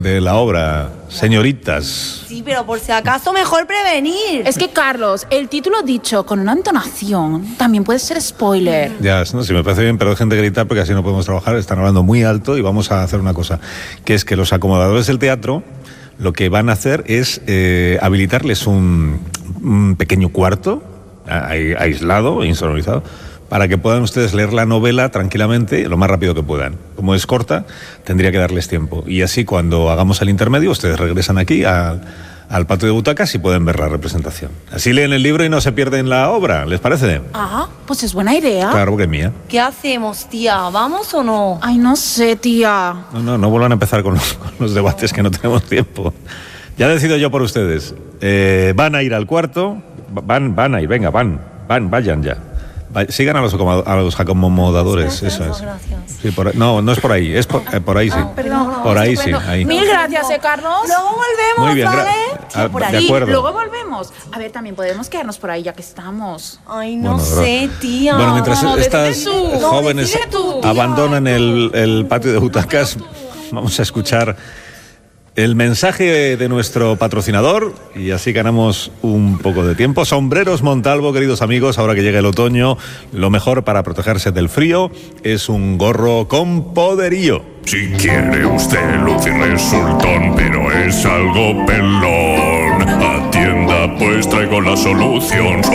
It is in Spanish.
de la obra, señoritas. Sí, pero por si acaso mejor prevenir. Es que, Carlos, el título dicho con una entonación también puede ser spoiler. Ya, no, si me parece bien, pero dejen de gritar porque así no podemos trabajar. Están hablando muy alto y vamos a hacer una cosa, que es que los acomodadores del teatro lo que van a hacer es habilitarles un pequeño cuarto aislado, insonorizado, para que puedan ustedes leer la novela tranquilamente, lo más rápido que puedan. Como es corta, tendría que darles tiempo. Y así, cuando hagamos el intermedio, ustedes regresan aquí al patio de butacas y pueden ver la representación. Así leen el libro y no se pierden la obra, ¿les parece? Ah, pues es buena idea. Claro que es mía. ¿Qué hacemos, tía? ¿Vamos o no? Ay, no sé, tía. No vuelvan a empezar con los debates, que no tenemos tiempo. Ya decido yo por ustedes. Van a ir al cuarto, van a ir, venga, vayan ya. Sigan a los acomodadores, eso es. Gracias. Sí, no es por ahí, es por ahí sí. Perdón. Por ahí sí, ahí. Mil gracias, Carlos. Luego volvemos, Muy bien, ¿vale? Por de ahí. acuerdo. Luego volvemos. A ver, también podemos quedarnos por ahí ya que estamos. Ay, no Bueno, sé, tía. Bueno, mientras No, estas decide tú. jóvenes decide tú, tía. abandonan el patio de butacas, vamos a escuchar el mensaje de nuestro patrocinador y así ganamos un poco de tiempo. Sombreros Montalvo, queridos amigos, ahora que llega el otoño, lo mejor para protegerse del frío es un gorro con poderío. Si quiere usted lucir resultón, pero es algo pelón, atienda pues traigo la solución.